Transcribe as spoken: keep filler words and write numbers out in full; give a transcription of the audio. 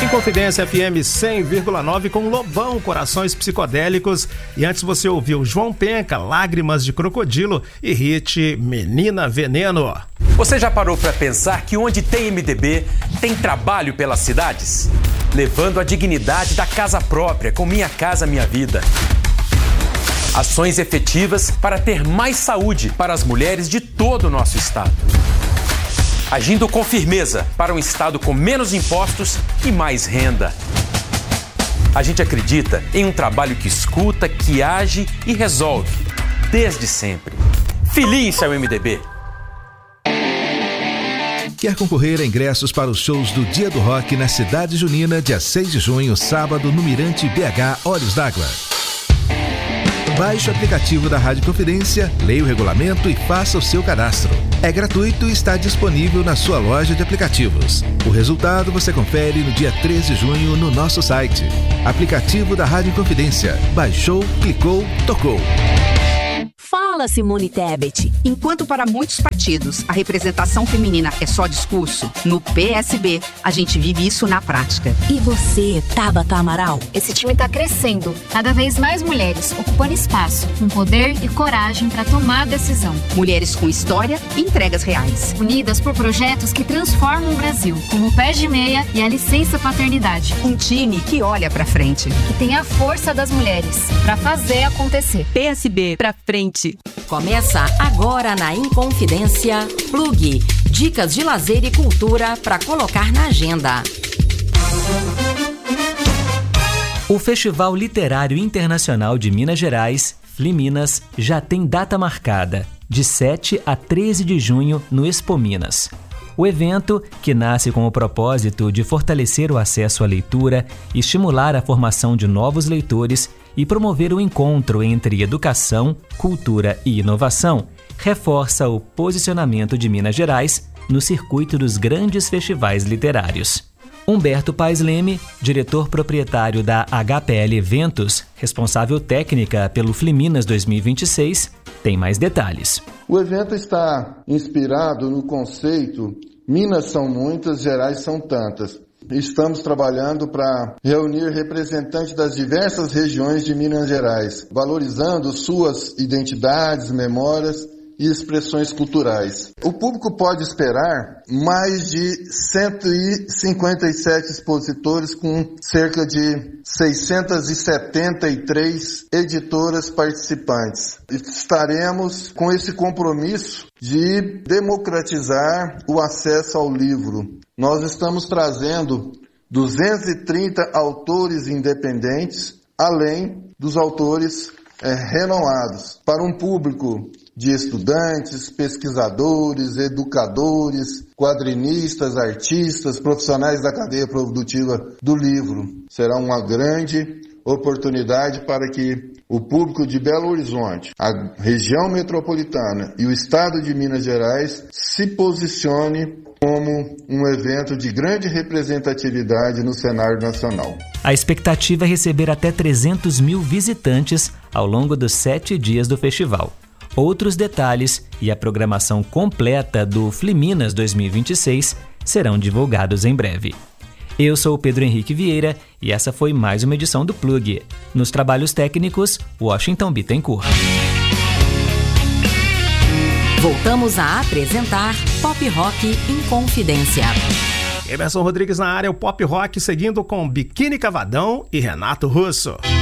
Inconfidência F M cem vírgula nove com Lobão, Corações Psicodélicos. E antes você ouviu João Penca, Lágrimas de Crocodilo, e hit Menina Veneno. Você já parou para pensar que onde tem M D B, tem trabalho pelas cidades? Levando a dignidade da casa própria com Minha Casa Minha Vida. Ações efetivas para ter mais saúde para as mulheres de todo o nosso estado. Agindo com firmeza para um estado com menos impostos e mais renda. A gente acredita em um trabalho que escuta, que age e resolve, desde sempre. Feliz é o M D B! Quer concorrer a ingressos para os shows do Dia do Rock na Cidade Junina, dia seis de junho, sábado, no Mirante B H Olhos d'Água? Baixe o aplicativo da Rádio Confidência, leia o regulamento e faça o seu cadastro. É gratuito e está disponível na sua loja de aplicativos. O resultado você confere no dia três de junho no nosso site. Aplicativo da Rádio Confidência. Baixou, clicou, tocou. Fala, Simone Tebet. Enquanto para muitos partidos a representação feminina é só discurso, no P S B a gente vive isso na prática. E você, Tabata Amaral? Esse time está crescendo. Cada vez mais mulheres ocupando espaço, com poder e coragem para tomar decisão. Mulheres com história e entregas reais. Unidas por projetos que transformam o Brasil, como o Pés de Meia e a Licença Paternidade. Um time que olha para frente. Que tem a força das mulheres para fazer acontecer. P S B pra frente. Começa agora na Inconfidência Plug. Dicas de lazer e cultura para colocar na agenda. O Festival Literário Internacional de Minas Gerais, Fliminas, já tem data marcada, de sete a treze de junho no Expo Minas. O evento, que nasce com o propósito de fortalecer o acesso à leitura, estimular a formação de novos leitores e promover o encontro entre educação, cultura e inovação, reforça o posicionamento de Minas Gerais no circuito dos grandes festivais literários. Humberto Paes Leme, diretor proprietário da H P L Eventos, responsável técnica pelo Fliminas dois mil e vinte e seis, tem mais detalhes. O evento está inspirado no conceito Minas são muitas, Gerais são tantas. Estamos trabalhando para reunir representantes das diversas regiões de Minas Gerais, valorizando suas identidades, memórias e expressões culturais. O público pode esperar mais de cento e cinquenta e sete expositores com cerca de seiscentas e setenta e três editoras participantes. Estaremos com esse compromisso de democratizar o acesso ao livro. Nós estamos trazendo duzentos e trinta autores independentes, além dos autores é, renomados, para um público de estudantes, pesquisadores, educadores, quadrinistas, artistas, profissionais da cadeia produtiva do livro. Será uma grande oportunidade para que o público de Belo Horizonte, a região metropolitana e o estado de Minas Gerais se posicione como um evento de grande representatividade no cenário nacional. A expectativa é receber até trezentos mil visitantes ao longo dos sete dias do festival. Outros detalhes e a programação completa do Fliminas dois mil e vinte e seis serão divulgados em breve. Eu sou o Pedro Henrique Vieira e essa foi mais uma edição do Plug. Nos trabalhos técnicos, Washington Bittencourt. Voltamos a apresentar Pop Rock Inconfidência. Emerson Rodrigues na área, o Pop Rock seguindo com Biquíni Cavadão e Renato Russo.